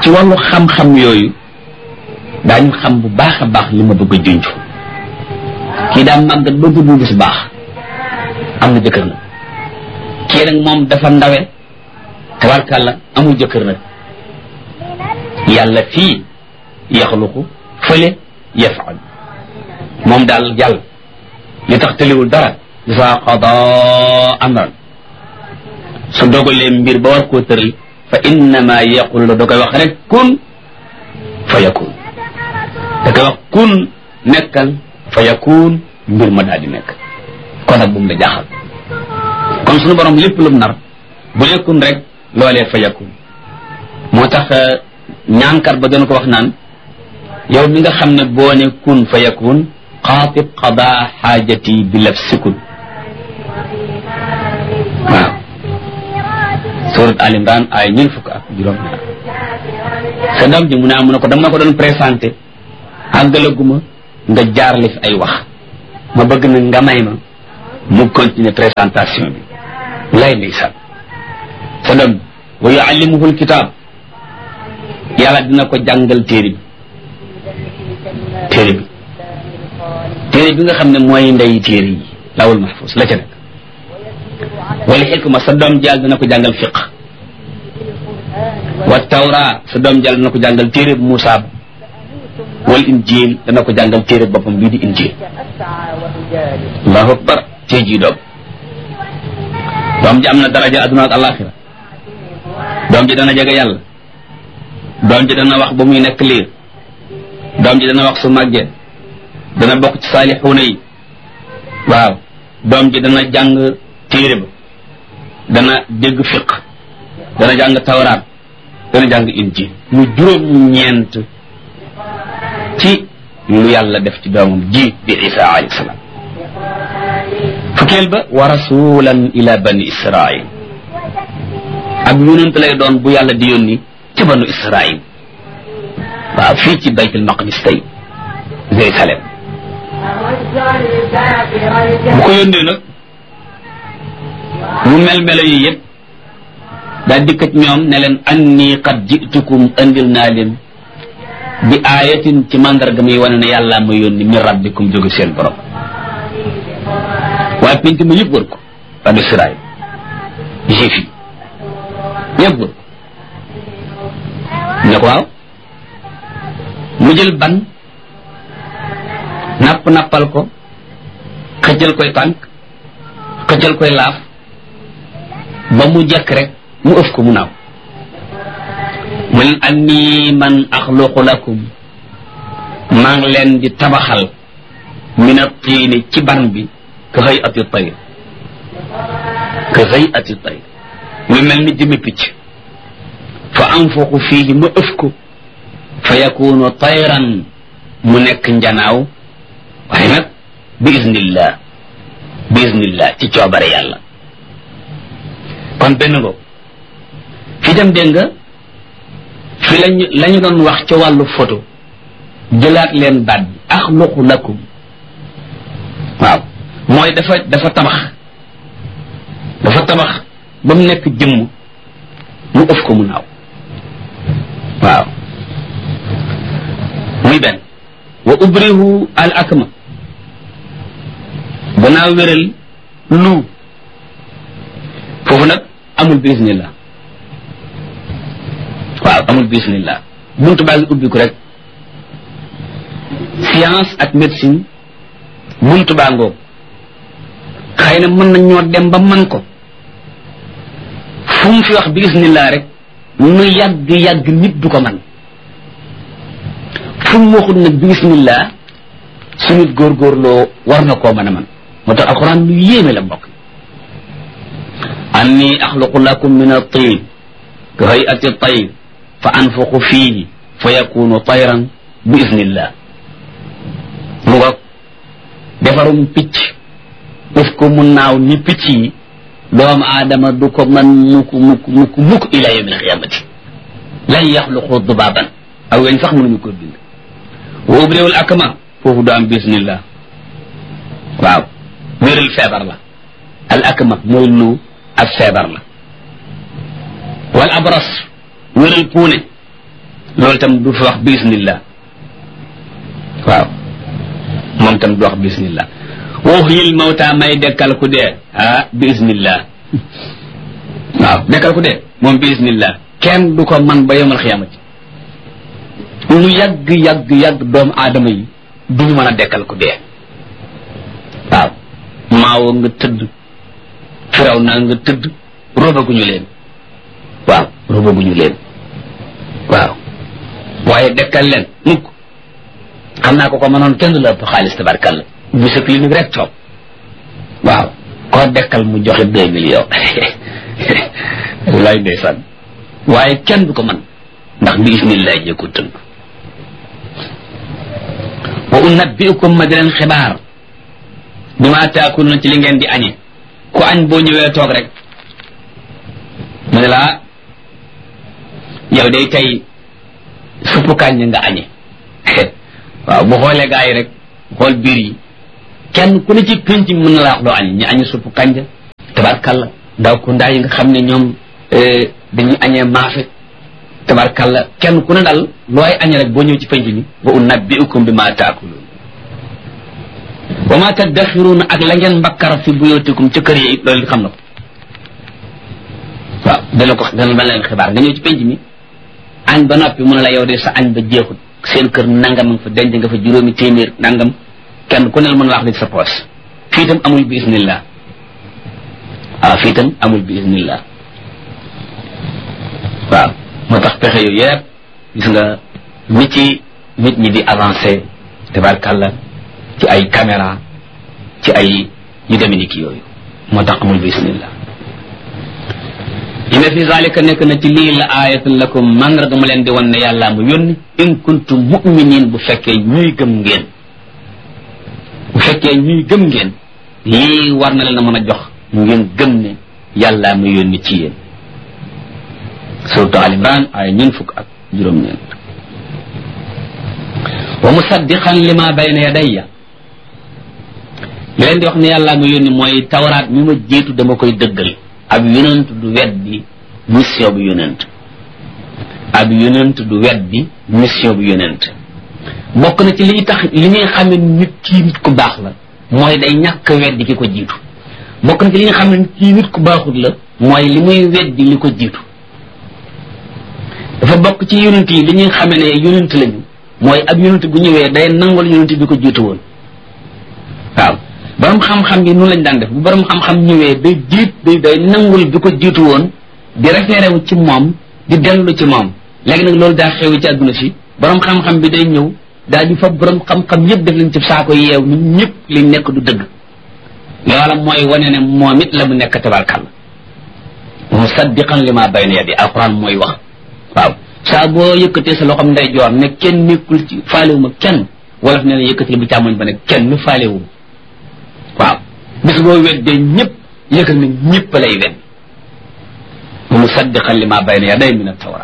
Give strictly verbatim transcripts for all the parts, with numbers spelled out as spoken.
ci wàllu xam-xam yooyu daañu xam bu baax a baax li ma bëgg a junj kii daa màggat ba gudd gis baax am na jëkkër nag kii nag moom dafa ndawe tabarkàlla amul jëkkër nag yàlla fii yaxluqu fële yafaal moom daal yàlla li tax tëliwul dara isa qada amran su dogalee mbir ba war koo tëral fa innama yaqulu la da koy wax rek kun fa yakun da koy wax kun nekkal fa yakun mbir ma daal di nekk kon nag bu mu la jaaxal kon suñu borom lépp lu mu nar bu nekkun rek loolee fa yakun moo tax ñaankat ba gën ko wax naan yow mi nga xam ne boo ne kun fa yakun xaatib qada xaajati bi lafsikun waaw surat Al Imran ay ñeent fukk ak juróom ñaar sa doom ji mu ne amu na ko dama ko doon présenté àggalaguma nga jaarale fi ay wax ma bëgg na nga may ma mu continuer présentation bi lay ndeysaan sa doom wa yuallimuhu alkitab yàlla dina ko jàngal téere bi téere bi téere bi nga xam ne mooy ndey téere yi lawul mahfuz la ca nekk wala xikma sa doom jàll dina ko jàngal fiq wa tawra sa doom jàll dina ko jàngal téere bu Muusaa wal injil dana ko jàngal téere boppam bii di injil allahu akbar tey jii doom doom ji am na daraja adduna ak alaxira doom ji dana jege yàlla doom ji dana wax ba muy nekk liir doom ji dana wax su màggee dana bokk ci saalixuuna yi waaw doom ji dana jàng téere ba dana dégg fiq dana jàng tawraat dana jàng injil mu juróom ñeent ci lu yàlla def ci doomam ji di Isa alayhi salaam fukkeel ba wa rasulan ila bani israil ak yonent lay doon bu yàlla di yónni ci banu israil waaw fii ci baytul maqdis tey Jérusalem bu ko yónnee nag mu mel melo yi yëpp daa dikkat ñoom ne leen anni qad jitukum andil naa leen bi aayatin ci mandarga muy wane ne yàlla ma yónni min rabbikum jóge seen borom waaye penc ma yëpp wër ko banu Israël juif yi ñëpp wër ko ne ko waaw mu jël ban napp nappal ko xëccal koy tànk xëccal koy laaf ba mu jekk rek mu ëf ko mu naaw mu leen anni man axluqu lakum maa ngi leen di tabaxal min at-tiini ci ban bi ka hay'ati at-tayr ka hay'ati at-tayr mu mel ni jëmi picc fa anfuxu fiihi ma ëf ko fa yakunu tayran mu nekk njanaaw waaye nag bi iznillah bi iznillah ci coobare yàlla kon benn ngo fi dem dégg nga fi lañu lañu doon wax ca wàllu photo jëlaat leen baat bi axluqu lakum waaw mooy dafa dafa tabax dafa tabax ba mu nekk jëmm mu ëf ko mu naaw waaw muy benn wa ubrihu al akma danaa wéral lu foofu nag amul bismillah waaw amul bismillah buntu baa ngi ubbiku rek science ak médecine buntu baa ngoo xëy na mën nañ ñoo dem ba man ko fu mu fi wax bismillah rek nu yàgg yàgg nit du ko man fu mu waxul nag bismillah su nit góorgóorloo war na koo mën a man moo tax alquran lu yéeme la mbokk anni axluqu lakum min at-tin ka hay'ati at-tayr fa anfuxu fiihi fa yakunu tayran bi iznillah mu nga defarum picc def ko mu naaw ni picc yi doomu aadama du ko man mukk mukk mukk mukk ila yawm al-qiyamati lan yaxluqu dubaaban aw weñ sax mënuñu ko bind wa ubriwul akma foofu du am bismillah waaw wéral feebar la al akma mooy lu ak feebar la wal abras wéral puune loolu tam du fi wax bismillah waaw moom tam du wax bismillah uhyil mawta may dekkal ku dee ah bismillah waaw dekkal ku dee moom bismillah kenn du ko man ba yomal xiyaamati lu yàgg yàgg yàgg doomu aadama yi duñu mën a dekkal ku dee waaw maawo nga tëdd firaw naa nga tëdd robaguñu leen waaw robaguñu leen waaw waaye dekkal leen mukk xam naa ko ko mënoon kenn du la ëpp xaalis tabarkalla bu sa clinique rek toog waaw koo dekkal mu joxe deux millions lay ndeysaan waaye kenn du ko mën ndax bi ismillah jëkko tënk wa unabbiukum ma di leen xibaar bima taakuluna ci li ngeen di añe ku añ boo ñëwee toog rek mu ne laa yow day tey suppu kàññ nga añe waaw bu xoolee gaa yi rek xool biir yi kenn ku ne ci pénc mën na laa wax loo añe ñu añe suppu kànja tabarkalla ndaw ku ndaa yi nga xam ne ñoom dañuy añee maafe tabarkalla kenn ku ne daal looy añe rek boo ñëw ci pénc mi wa unabbiukum bima taakuluna wa ma taddaxiruuna ak la ngeen mbakkar fi buyootikum ca kër yi it loolu xam na ko waaw dana ko dana ma leen xibaar nga ñëw ci penc mi añ ba noppi mu ne la yow de sa añ ba jeexut seen kër nangam nga fa denc nga fa juróomi téeméer nangam kenn ku ne la mën wax li sa poos fii itam amul bi isnillah waaw fii itam amul bi isnillah waaw moo tax pexe yooyu yëpp gis nga mi ci nit ñi di avancé tabarkàlla ci ay caméra ci ay yu demee ni ki yooyu moo tax amul bismillah inna fi zalika nekk na ci lii la ayatun lakum mandarga ma leen di wan ne yàllaa mu yónni in kuntum mu'minin bu fekkee ñuy gëm ngeen bu fekkee ñuy gëm ngeen lii war na leen a mën a jox ngeen gëm ne yàllaa mu yónni ci yéen suratu al imran ay ñeent fukk ak juróom-ñeent wa musaddiqan lima bayna yadayya li leen di wax ne yàllaa ma yónni mooy tawraat mi ma jiitu dama koy dëggal ab yonent du weddi mission bu yonent ab yonent du weddi mission bu yonent bokk na ci liy tax li ñuy xam ne nit kii nit ku baax la mooy day ñàkk weddi ki ko jiitu bokk na ci li nga xam ne nit kii nit ku baaxut la mooy li muy weddi li ko jiitu dafa bokk ci yonent yi li ñuy xame ne yonent lañu mooy ab yonent bu ñëwee day nangul yonent bi ko jiitu woon waaw borom xam-xam yi noonu lañ daan def bu borom xam-xam ñëwee day jiit day day nangul bi ko jiitu woon di référé wu ci moom di dellu ci moom léegi nag loolu daa xew ci àdduna si borom xam-xam bi day ñëw daal di fa borom xam-xam yëpp def leen ci saako yeew ñun ñëpp li nekk du dëgg loola mooy wane ne moom it la mu nekk tabarkàlla musaddiqan lima bayna yadi alquran mooy wax waaw saa boo yëkkatee sa loxom ndey joor ne kenn nekkul ci faalewuma kenn wolof ne la yëkkati bu càmmoñ ba ne kenn faalewuma waaw bis boo weddee ñëpp yëkkal ne ñëpp lay wedd musaddiqan lima bayna yaday min at-tawra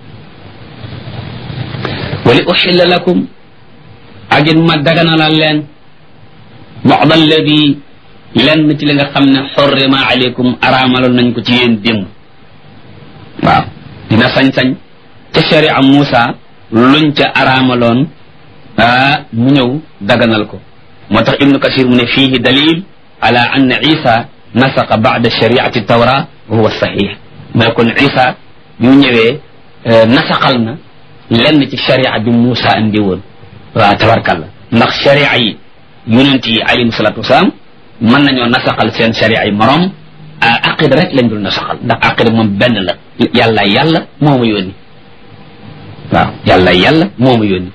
wa li uxilla lakum ak it ma daganalal leen ba'd alladi lenn ci li nga xam ne xurrima aleykum araamaloon nañ ko ci yéen démb waaw dina sañ-sañ ca sharia Muusa luñ ca araamaloon ah mu ñëw daganal ko moo tax ibnu kasir mu ne fiihi dalil ala anna isa nasaqa ba'da shariati tawra wa huwa sahih mais kon isa bi mu ñëwee nasaqal na lenn ci sharia bi Muusa andi woon waaw tabarkalla ndax sharia yi yonent yi alayhim salatu wasalaam mën nañoo nasaqal seen sharia yi morom aqida rek lañ dul nasaqal ndax aqida moom benn la yàlla yàlla moo ma yónni waaw yàlla yàlla moo ma yónni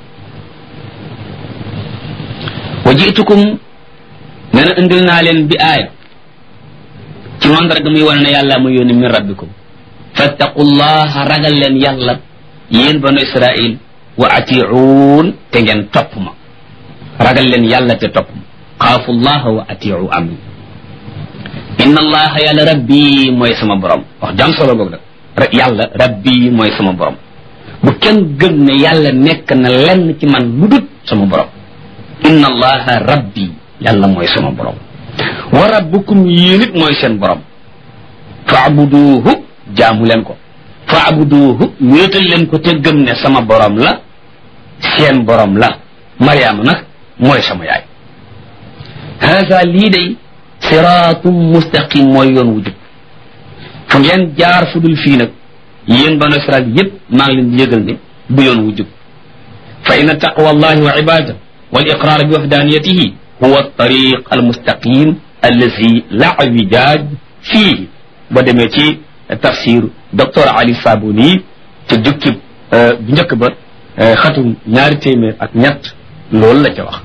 wa jiitukum nee na indil naa leen bi aaya ci mandarga muy wane ne yàlla ma yónni min rabbikum fattaqullaha ragal leen yàlla yéen banu israil wa atiuun te ngeen topp ma ragal leen yàlla te topp ma xaafu llaha wa atiu amri inna allaha yàlla rabbi mooy sama borom wax jam solo boog nag rek yàlla rabbi mooy sama borom bu kenn gëm ne yàlla nekk na lenn ci man lu dut sama borom inna allaha rabbi yàlla mooy sama borom wa rabbukum yéen it mooy seen borom faabuduhu jaamu leen ko fa'buduhu wéetal leen ko te gëm ne sama borom la seen borom la Mariama nag mooy sama yaay haza lii day siraatum mustaqim mooy yoon wu jub fu ngeen jaar fu dul fii nag yéen banu Israel yépp maa ngi leen di yëgal ne bu yoon wu jub fa inna taqwa allahi wa ibada wal iqrar bi wahdaniyatihi huwa at-tariq al-mustaqim allazi la wijaj fihi ba demee ci tafsir docteur Ali Sabuni ci jukkib bu njëkk ba xatum ñaari téeméer ak ñett loolu la ca wax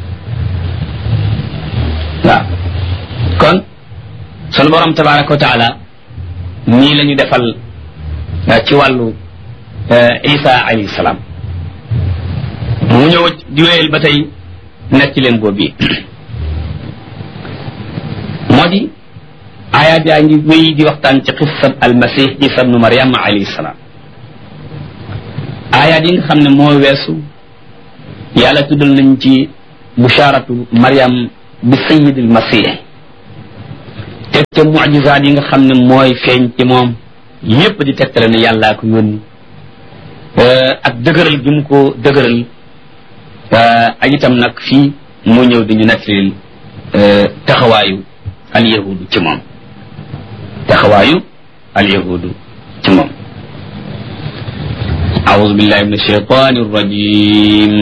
waaw kon sunu borom tabaraka wa taala nii la ñu defal ci wàllu Isa alayhi salaam mu ñëw di wéyal ba tey nekk ci leen boobu moo di ayaat yaa ngi wéy di waxtaan ci xissat almasih Isa ibnu Maryam alayhi salaam ayaat yi nga xam ne moo weesu yàlla tuddal nañ ci busharatu Maryam bi sayyidil masih teg ca mujizaat yi nga xam ne mooy feeñ ci moom yépp di tegtale ne yàllaa ko yónni ak dëgëral gi mu ko dëgëral ak itam nag fii mu ñëw di ñu nettalil taxawaayu al yahudu ci moom taxawaayu al yahudu ci moom أعوذ بالله من الشيطان الرجيم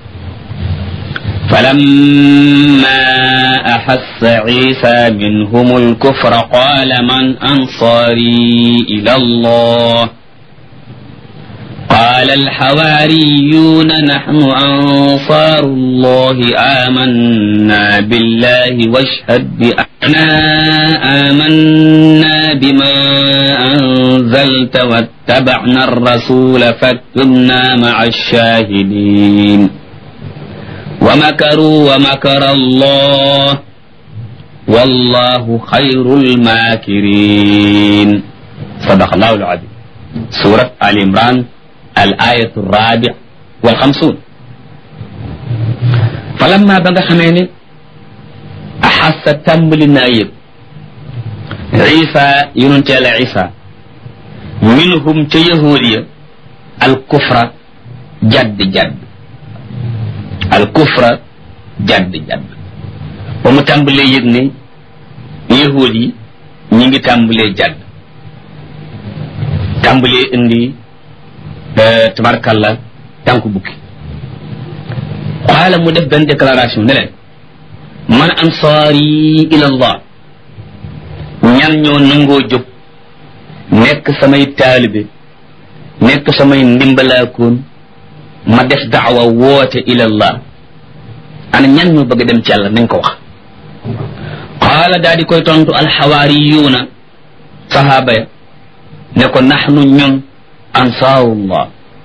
فلما أحس عيسى منهم الكفر قال من أنصاري إلى الله قال الحواريون نحن أنصار الله آمنا بالله واشهد بأننا آمنا بما أنزلت واتبعنا الرسول فاكتبنا مع الشاهدين ومكروا ومكر الله والله خير الماكرين صدق الله العظيم سورة آل عمران الآية الرابع والخمسون فلما بقى خميني أحس تنبل النايب عيسى ينتهي على عيسى منهم تيهودية الكفر جد جد الكفر جد جد ومتنبل يغني يهودي نيجي تنبل جد تنبل اندي tabarakallah tànku bukki qaala mu def benn déclaration ne leen man ansaari ila allah ñan ñoo nangoo jóg nekk samay taalibe nekk samay ndimbalaakoon ma def daawa woote ila allah ana ñan ñoo bëgg dem ci yàlla nañ ko wax qaala daa di koy tontu alxawaariyuuna sahaaba ya ne ko naxnu ñun ansaarullah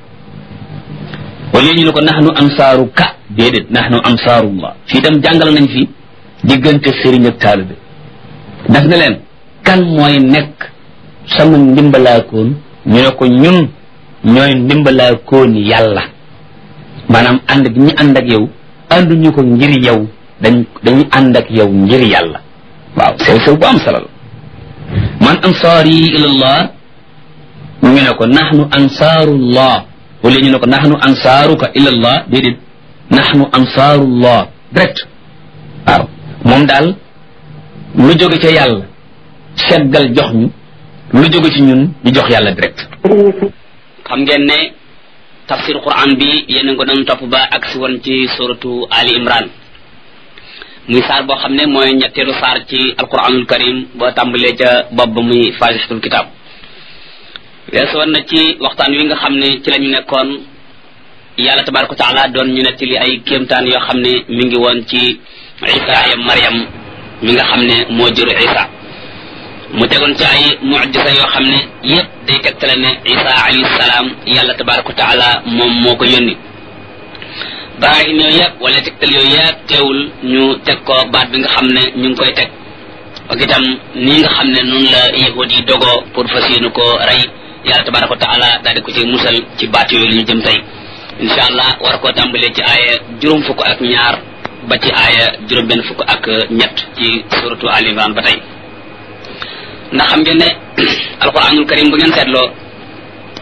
wala ñu ne ko naxnu ansaaru ka déedéet naxnu ansaarullah fii tam jàngal nañ fi diggante sëriñ ak taalibe daf ne leen kan mooy nekk sama ndimbalaakoon ñu ne ko ñun ñooy ndimbalaakoon yàlla maanaam ànd gi ñu ànd ak yow ànduñu ko ngir yow dañ dañu ànd ak yow ngir yàlla waaw sew sew bu am solo la man ansaari ilallah ñu ne ko naxnu ansaarullah wala ñu ne ko naxnu ansaaruka ilallah déedéet naxnu ansaarullah direct waaw moom daal lu jóge ca yàlla seggal jox ñu lu jóge ci ñun ñu jox yàlla direct xam ngeen ne tafsir quran bi yéen a ko doon topp ba ak si woon ci suratu ali imran muy saar boo xam ne mooy ñetteelu saar ci alquranul karim boo tàmbalee ca bopp ba muy fatihatul kitab weesu woon na ci waxtaan wi nga xam ne ci la ñu nekkoon yàlla tabaraka wa taala doon ñu nettali ay kéemtaan yoo xam ne mi ngi woon ci isa ya maryam mi nga xam ne moo jur isa mu tegoon ci ay mu'jiza yoo xam ne yépp day tegtale ne isa alayhi salaam yàlla tabaraka wa taala moom moo ko yónni baraahim yooyu yëpp wala tegtal yooyu yëpp teewul ñu teg ko baat bi nga xam ne ñu ngi koy teg ak itam nii nga xam ne noonu la yahud yi dogoo pour fas yéene ko rey yàlla tabaraka wa taala daal di ko ci musal ci baat yooyu la ñu jëm tey insha allah war koo tàmbalee ci aaya juróom fukk ak ñaar ba ci aaya juróom benn fukk ak ñett ci suratu al imran ba tey ndax xam ngeen ne alquranul karim bu ngeen seetloo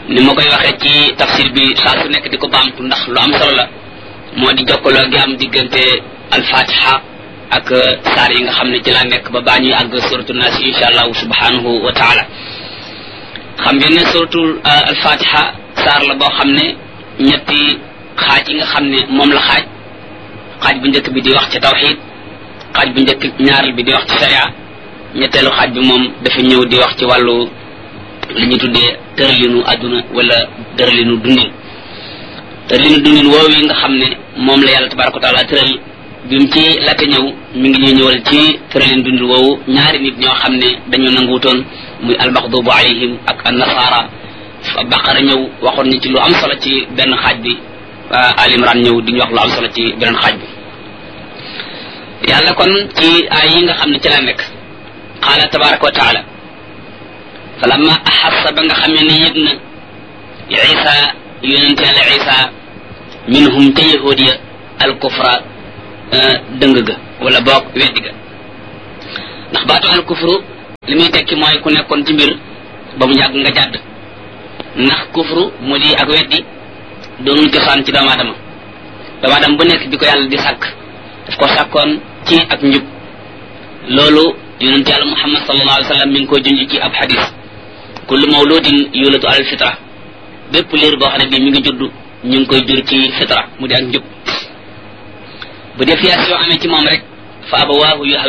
ni ma koy waxee ci tafsir bi saa su nekk di ko baamtu ndax lu am solo la moo di jokkaloo gi am diggante al-fatiha ak saar yi nga xam ne ci laa nekk ba baa ñuy àgg suratul nas insha allahu subhanahu wa taala. xam ngeen ne suratul al-fatiha saar la boo xam ne ñetti xaaj yi nga xam ne moom la xaaj xaaj bu njëkk bi di wax ci tawxid, xaaj bu njëkk ñaareel bi di wax ci sharia, ñetteelu xaaj bi moom dafa ñëw di wax ci wàllu li ñu tuddee tëralinu àdduna wala tëralinu dundin. tëralinu dundin woowu yi nga xam ne moom la yàlla tabaraka wa taala tëral bi mu ci laata ñëw mi ngi ñuy ñëwal ci tëralinu dundin woowu ñaari nit ñoo xam ne dañoo nanguutoon muy almaxdubu alayhim ak annasara. Baqara ñëw waxoon ñu ci lu am solo ci benn xaaj bi, Al Imran ñëw di ñu wax lu am solo ci beneen xaaj bi. yàlla kon ci ay yi nga xam ne ci la nekk qaala tabaraka wa taala falamma axassa ba nga xamee ne yëg na isa yonente yàlla isa minhum ca yahudiya al kufra dëng ga wala boog weddi ga ndax baatu al kufru li muy tekki mooy ku nekkoon ci mbir ba mu yàgg nga jàdd ndax kufru mu di ak weddi doonul cosaan ci doomu aadama doomu aadama bu nekk bi ko yàlla di sàkk daf ko sàkkoon ci ak njub loolu yonente yàlla muhammad sallallahu alayhi wa sallam mi ngi koy junj ci ab xadis kullu mawludin yulatu alal fitra bépp liir boo xam ne bii mi ngi judd ñu ngi koy jur ci fitra mu di ak njub bu défiation amee ci moom rek fa abawaahu